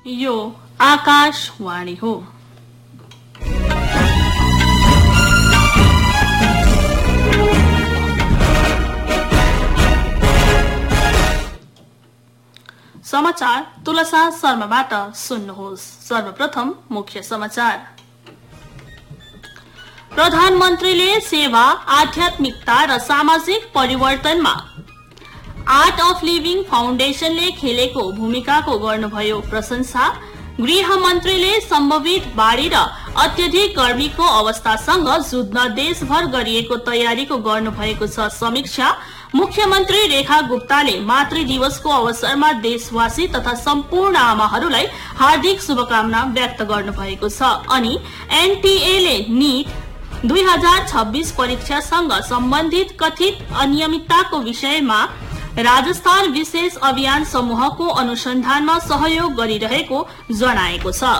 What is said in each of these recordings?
यो आकाशवाणी हो। समाचार तुलसा शर्माबाट सुन्नुहोस्। सर्वप्रथम मुख्य समाचार। प्रधानमन्त्रीले सेवा, आध्यात्मिकता र सामाजिक परिवर्तनमा आर्ट अफ लिभिङ फाउन्डेशनले खेलेको भूमिकाको गर्नुभयो प्रशंसा। गृह मन्त्रीले सम्भावित बाढी र अत्यधिक गर्मीको अवस्थासँग जुझ्न देशभर गरिएको तयारीको गर्नुभएको छ समीक्षा। मुख्यमन्त्री रेखा गुप्ताले मातृ दिवसको अवसरमा देशवासी तथा सम्पूर्ण आमाहरूलाई हार्दिक शुभकामना व्यक्त गर्नुभएको छ। अनि एनटीएले नीट 2026 परीक्षासँग सम्बन्धित कथित अनियमितताको विषयमा राजस्थान विशेष अभियान समूहको अनुसन्धानमा सहयोग गरिरहेको जनाएको छ।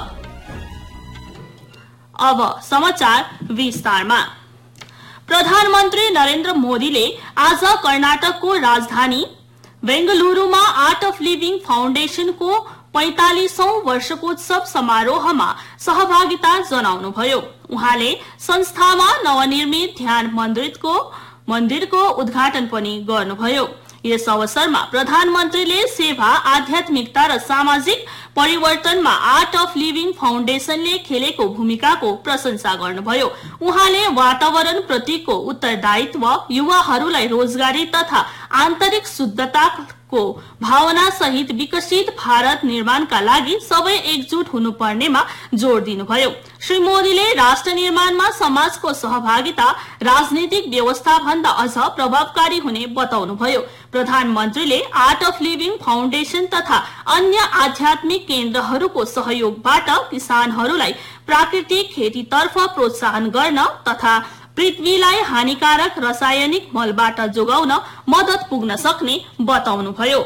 अब समाचार विस्तारमा। प्रधानमन्त्री नरेन्द्र मोदीले आज कर्नाटकको राजधानी बेंगलुरुमा आर्ट अफ लिभिङ फाउन्डेशनको 45औं वर्षकोत्सव समारोहमा सहभागिता जनाउनुभयो। उहाँले संस्थामा नवनिर्मित ध्यान मन्दिरको उद्घाटन पनि गर्नुभयो। यस अवसरमा प्रधानमन्त्रीले सेवा, आध्यात्मिकता र सामाजिक परिवर्तनमा आर्ट अफ लिभिङ फाउन्डेशनले खेलेको भूमिकाको प्रशंसा गर्नुभयो। उहाँले वातावरण प्रतिको उत्तरदायित्व, युवाहरूलाई रोजगारी तथा आन्तरिक शुद्धताको भावना सहित विकसित भारत निर्माणका लागि सबै एकजुट हुनुपर्नेमा जोड़ दिनुभयो। श्री मोदीले राष्ट्र निर्माणमा समाजको सहभागिता राजनीतिक व्यवस्था भन्दा अझ प्रभावकारी हुने बताउनुभयो। प्रधानमन्त्रीले आर्ट अफ लिभिङ फाउन्डेशन तथा अन्य आध्यात्मिक केन्द्रहरूको सहयोगबाट किसानहरूलाई प्राकृतिक खेतीतर्फ प्रोत्साहन गर्न तथा पृथ्वीलाई हानिकारक रासायनिक मलबाट जोगाउन मद्दत पुग्न सक्ने बताउनुभयो।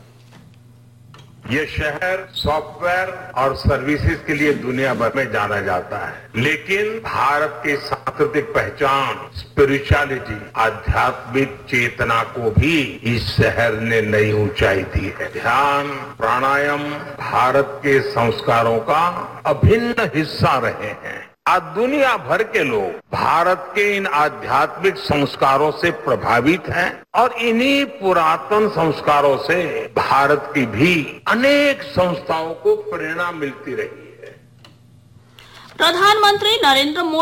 ये शहर सॉफ्टवेयर और सर्विसेज के लिए दुनिया भर में जाना जाता है, लेकिन भारत की सांस्कृतिक पहचान, स्पिरिचुअलिटी, आध्यात्मिक चेतना को भी इस शहर ने नई ऊंचाई दी है। ध्यान, प्राणायाम भारत के संस्कारों का अभिन्न हिस्सा रहे हैं। आज दुनिया भर के लोग भारत के इन आध्यात्मिक संस्कारों से प्रभावित हैं और इन्हीं पुरातन संस्कारों से भारत की भी अनेक संस्थाओं को प्रेरणा मिलती रही है। प्रधानमन्त्री नरेन्द्र मोदी